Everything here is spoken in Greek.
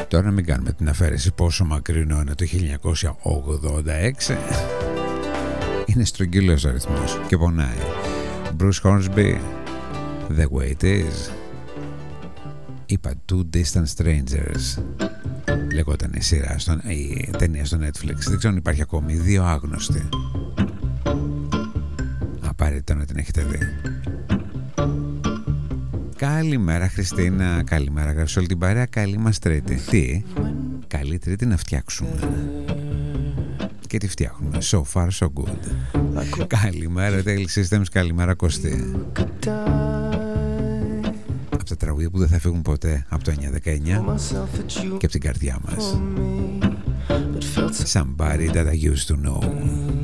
Τώρα μην κάνουμε την αφαίρεση πόσο μακρινό είναι το 1986. Είναι στρογγυλός αριθμός και πονάει. Bruce Hornsby, The Way It Is. Είπα Two Distant Strangers. Λεγόταν η ταινία στο Netflix. Δεν ξέρω αν υπάρχει ακόμη. Δύο άγνωστοι. Απαραίτητο να την έχετε δει. Καλημέρα Χριστίνα. Καλημέρα, γράφει σε όλη την παρέα. Καλή μας Τρίτη. Τι? Καλή Τρίτη να φτιάξουμε. Και τι φτιάχνουμε? So far so good. Καλημέρα Daily Systems. Καλημέρα Κωστή. Από τα τραγούδια που δεν θα φύγουν ποτέ από το 9-19 και από την καρδιά μας. Somebody that I used to know.